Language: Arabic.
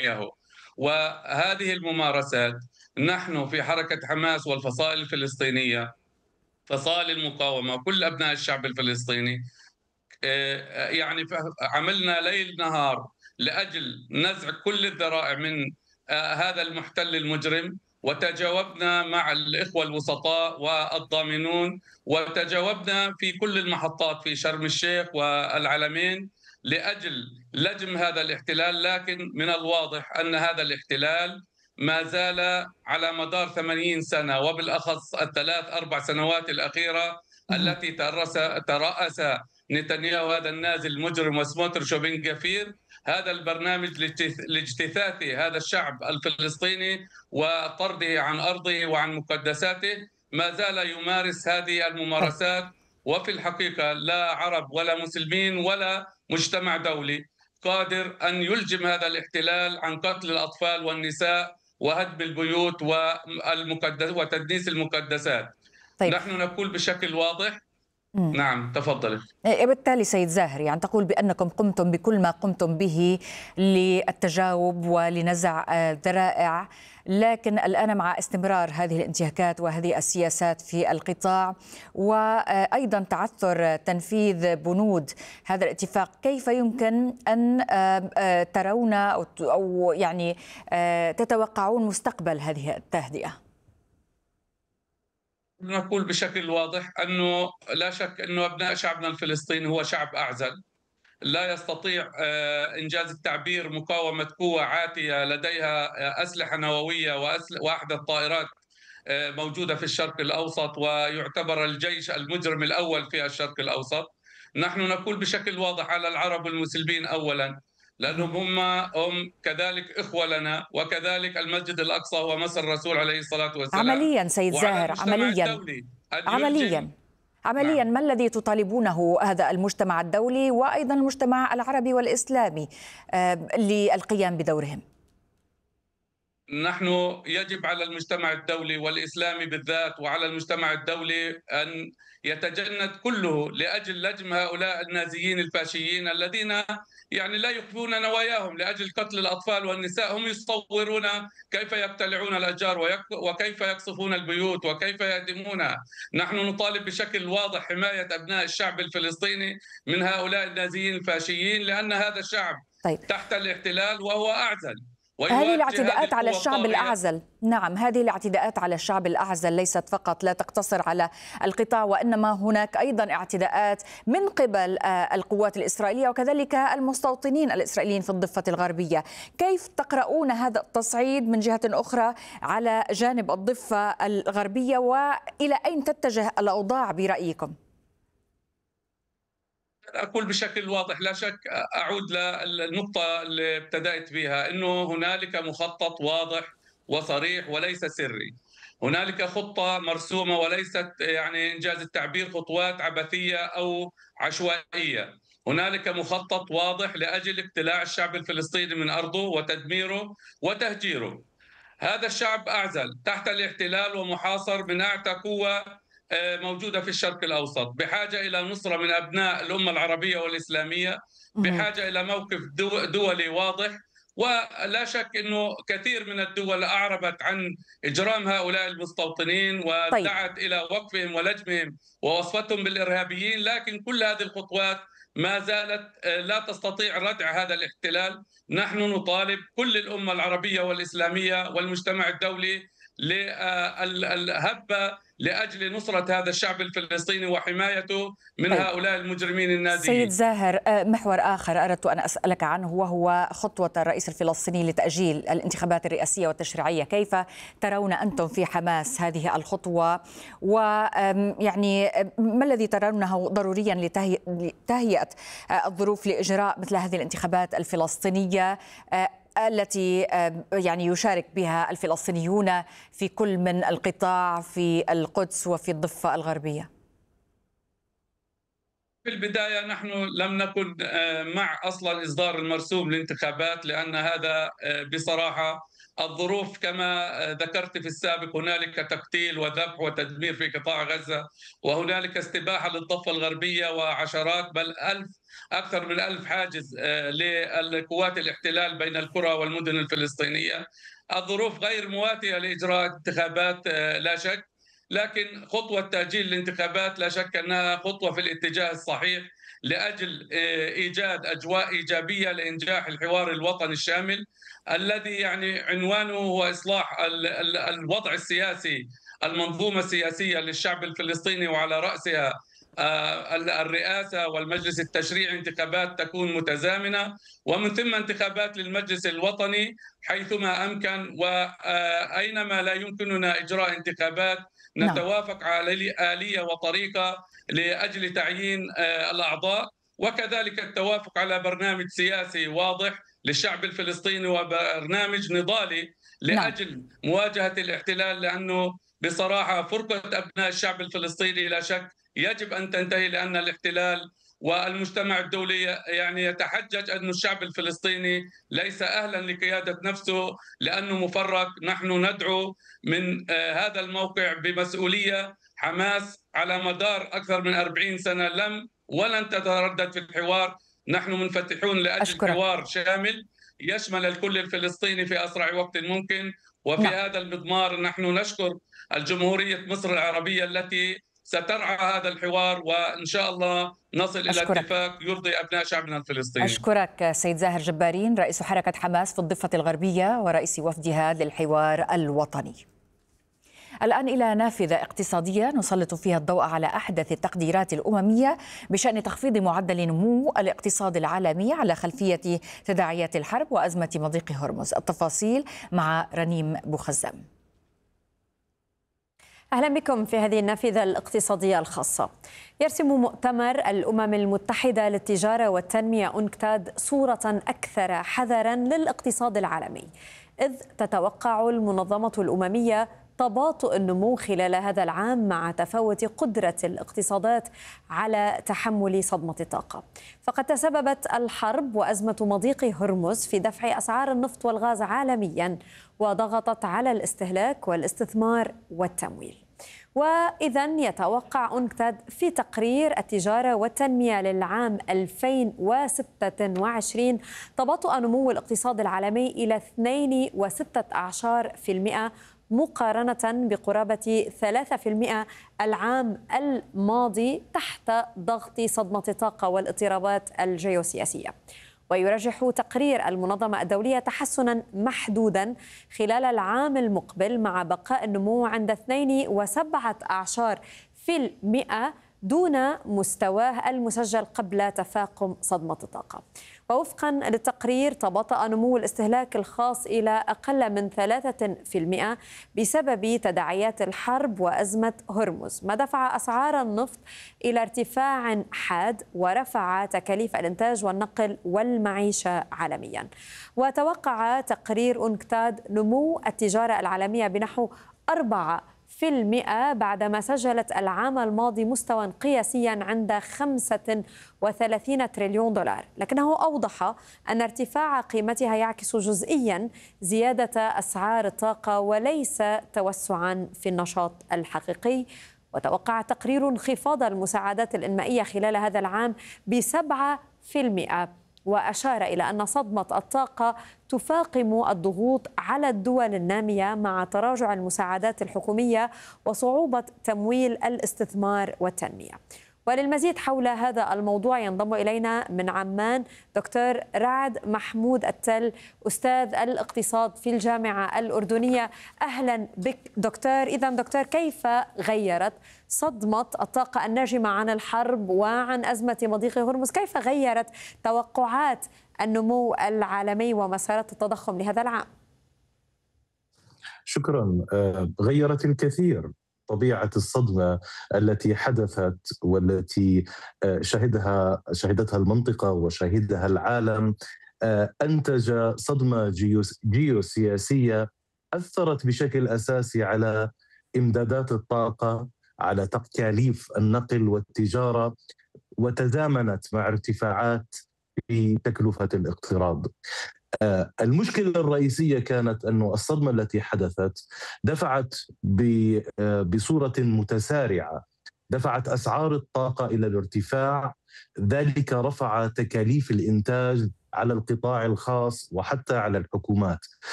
نتنياهو. وهذه الممارسات نحن في حركة حماس والفصائل الفلسطينية، فصائل المقاومة، كل أبناء الشعب الفلسطيني، يعني عملنا ليل نهار لأجل نزع كل الذرائع من هذا المحتل المجرم، وتجاوبنا مع الإخوة الوسطاء والضامنون، وتجاوبنا في كل المحطات في شرم الشيخ والعلمين لأجل لجم هذا الاحتلال. لكن من الواضح أن هذا الاحتلال ما زال على مدار 80 سنة، وبالأخص الثلاث أربع سنوات الأخيرة مهم. التي ترأس نتنياهو هذا النازل المجرم وسموتريتش وبن غفير هذا البرنامج لاجتثاث هذا الشعب الفلسطيني وطرده عن أرضه وعن مقدساته، ما زال يمارس هذه طيب. الممارسات. وفي الحقيقة لا عرب ولا مسلمين ولا مجتمع دولي قادر أن يلجم هذا الاحتلال عن قتل الأطفال والنساء وهدم البيوت وتدنيس المقدسات. طيب. نحن نقول بشكل واضح. مم. نعم تفضل. بالتالي سيد زاهر، يعني تقول بأنكم قمتم بكل ما قمتم به للتجاوب ولنزع ذرائع، لكن الآن مع استمرار هذه الانتهاكات وهذه السياسات في القطاع، وأيضا تعثر تنفيذ بنود هذا الاتفاق، كيف يمكن أن ترون أو يعني تتوقعون مستقبل هذه التهدئة؟ نقول بشكل واضح أنه لا شك أنه أبناء شعبنا الفلسطيني هو شعب أعزل، لا يستطيع إنجاز التعبير مقاومة قوة عاتية لديها أسلحة نووية وأحدث طائرات موجودة في الشرق الأوسط، ويعتبر الجيش المجرم الأول في الشرق الأوسط. نحن نقول بشكل واضح على العرب والمسلمين أولا، لأنهم هم كذلك إخوة لنا، وكذلك المسجد الأقصى هو مصر الرسول عليه الصلاة والسلام. عمليا سيد وعلى زاهر، المجتمع عمليا الدولي أن عمليا يلجم. عمليا نعم. ما الذي تطالبونه هذا المجتمع الدولي وأيضا المجتمع العربي والإسلامي للقيام بدورهم؟ نحن يجب على المجتمع الدولي والإسلامي بالذات، وعلى المجتمع الدولي أن يتجند كله لأجل لجم هؤلاء النازيين الفاشيين الذين يعني لا يخفون نواياهم لأجل قتل الأطفال والنساء. هم يصورون كيف يقتلعون الأشجار وكيف يقصفون البيوت وكيف يهدمونها. نحن نطالب بشكل واضح حماية أبناء الشعب الفلسطيني من هؤلاء النازيين الفاشيين، لأن هذا الشعب طيب. تحت الاحتلال وهو أعزل هذه ويواجه هذه الاعتداءات على القوى الشعب الطاغية. الأعزل، نعم، هذه الاعتداءات على الشعب الأعزل ليست فقط، لا تقتصر على القطاع، وإنما هناك أيضا اعتداءات من قبل القوات الإسرائيلية وكذلك المستوطنين الإسرائيليين في الضفة الغربية. كيف تقرؤون هذا التصعيد من جهة أخرى على جانب الضفة الغربية، وإلى أين تتجه الأوضاع برأيكم؟ أقول بشكل واضح لا شك، أعود للنقطة اللي ابتدأت بها، أنه هنالك مخطط واضح وصريح وليس سري. هنالك خطة مرسومة وليست يعني إنجاز التعبير خطوات عبثية أو عشوائية. هنالك مخطط واضح لأجل اقتلاع الشعب الفلسطيني من أرضه وتدميره وتهجيره. هذا الشعب أعزل تحت الاحتلال ومحاصر من أعتى قوة موجودة في الشرق الأوسط، بحاجة إلى نصرة من أبناء الأمة العربية والإسلامية، مهم. بحاجة إلى موقف دولي واضح. ولا شك أنه كثير من الدول أعربت عن إجرام هؤلاء المستوطنين طيب. ودعت إلى وقفهم ولجمهم ووصفتهم بالإرهابيين، لكن كل هذه الخطوات ما زالت لا تستطيع ردع هذا الاحتلال. نحن نطالب كل الأمة العربية والإسلامية والمجتمع الدولي للهبة لأجل نصرة هذا الشعب الفلسطيني وحمايته من طيب هؤلاء المجرمين سيد النازيين. زاهر، محور آخر أردت أن أسألك عنه وهو خطوة الرئيس الفلسطيني لتأجيل الانتخابات الرئاسية والتشريعية. كيف ترون أنتم في حماس هذه الخطوة، ويعني ما الذي ترونه ضروريا لتهيئة الظروف لإجراء مثل هذه الانتخابات الفلسطينية التي يعني يشارك بها الفلسطينيون في كل من القطاع، في القدس وفي الضفة الغربية؟ في البداية نحن لم نكن مع أصلا إصدار المرسوم للانتخابات، لأن هذا بصراحة الظروف كما ذكرت في السابق، هنالك تقتيل وذبح وتدمير في قطاع غزة، وهنالك استباحة للضفة الغربية، وعشرات بل ألف، أكثر من ألف حاجز للقوات الاحتلال بين القرى والمدن الفلسطينية. الظروف غير مواتية لإجراء انتخابات لا شك، لكن خطوة تأجيل الانتخابات لا شك أنها خطوة في الاتجاه الصحيح لأجل إيجاد أجواء إيجابية لإنجاح الحوار الوطني الشامل، الذي يعني عنوانه هو إصلاح الوضع السياسي، المنظومة السياسية للشعب الفلسطيني، وعلى رأسها الرئاسة والمجلس التشريعي، انتخابات تكون متزامنة، ومن ثم انتخابات للمجلس الوطني حيثما أمكن، وأينما لا يمكننا إجراء انتخابات نعم. نتوافق على آلية وطريقة لأجل تعيين الأعضاء، وكذلك التوافق على برنامج سياسي واضح للشعب الفلسطيني وبرنامج نضالي نعم. لأجل مواجهة الاحتلال، لأنه بصراحة فرقة أبناء الشعب الفلسطيني لا شك يجب أن تنتهي، لأن الاحتلال والمجتمع الدولي يعني يتحجج أن الشعب الفلسطيني ليس أهلا لقيادة نفسه لأنه مفرق. نحن ندعو من هذا الموقع بمسؤولية. حماس على مدار أكثر من 40 سنة ولن تتردد في الحوار. نحن منفتحون لأجل أشكرك. حوار شامل يشمل الكل الفلسطيني في أسرع وقت ممكن. وفي نعم. هذا المضمار نحن نشكر الجمهورية مصر العربية التي سترعى هذا الحوار، وإن شاء الله نصل إلى أشكرك. اتفاق يرضي أبناء شعبنا الفلسطيني. أشكرك سيد زاهر جبارين، رئيس حركة حماس في الضفة الغربية ورئيس وفدها للحوار الوطني. الآن إلى نافذة اقتصادية نسلط فيها الضوء على أحدث التقديرات الأممية بشأن تخفيض معدل نمو الاقتصاد العالمي على خلفية تداعيات الحرب وأزمة مضيق هرمز. التفاصيل مع رنيم بوخزام. أهلا بكم في هذه النافذة الاقتصادية الخاصة. يرسم مؤتمر الأمم المتحدة للتجارة والتنمية أونكتاد صورة أكثر حذرا للاقتصاد العالمي، إذ تتوقع المنظمة الأممية تباطؤ النمو خلال هذا العام مع تفاوت قدرة الاقتصادات على تحمل صدمة الطاقة. فقد تسببت الحرب وأزمة مضيق هرمز في دفع أسعار النفط والغاز عالميا، وضغطت على الاستهلاك والاستثمار والتمويل. وإذا يتوقع أونكتاد في تقرير التجارة والتنمية للعام 2026 تباطؤ نمو الاقتصاد العالمي إلى 2.6% مقارنة بقرابة 3% العام الماضي تحت ضغط صدمة الطاقة والاضطرابات الجيوسياسية. ويرجح تقرير المنظمة الدولية تحسنا محدودا خلال العام المقبل مع بقاء النمو عند 2.17% دون مستواه المسجل قبل تفاقم صدمة الطاقة. ووفقا للتقرير تباطأ نمو الاستهلاك الخاص إلى أقل من 3% بسبب تداعيات الحرب وأزمة هرمز، ما دفع أسعار النفط إلى ارتفاع حاد ورفع تكاليف الإنتاج والنقل والمعيشة عالميا. وتوقع تقرير أونكتاد نمو التجارة العالمية بنحو 4% بعدما سجلت العام الماضي مستوى قياسيا عند 35 تريليون دولار، لكنه أوضح أن ارتفاع قيمتها يعكس جزئيا زيادة أسعار الطاقة وليس توسعا في النشاط الحقيقي. وتوقع تقرير انخفاض المساعدات الإنمائية خلال هذا العام ب7%، وأشار إلى أن صدمة الطاقة تفاقم الضغوط على الدول النامية مع تراجع المساعدات الحكومية وصعوبة تمويل الاستثمار والتنمية. وللمزيد حول هذا الموضوع ينضم إلينا من عمان دكتور رعد محمود التل، أستاذ الاقتصاد في الجامعة الأردنية. أهلا بك دكتور. إذن دكتور، كيف غيرت صدمة الطاقة الناجمة عن الحرب وعن أزمة مضيق هرمز، كيف غيرت توقعات النمو العالمي ومسارات التضخم لهذا العام؟ شكرا. غيرت الكثير. طبيعة الصدمة التي حدثت والتي شهدتها المنطقة وشهدها العالم أنتج صدمة جيوسياسية أثرت بشكل أساسي على إمدادات الطاقة، على تكاليف النقل والتجارة، وتزامنت مع ارتفاعات في تكلفة الاقتراض. المشكلة الرئيسية كانت أن الصدمة التي حدثت دفعت بصورة متسارعة، دفعت أسعار الطاقة إلى الارتفاع. ذلك رفع تكاليف الإنتاج على القطاع الخاص وحتى على الحكومات.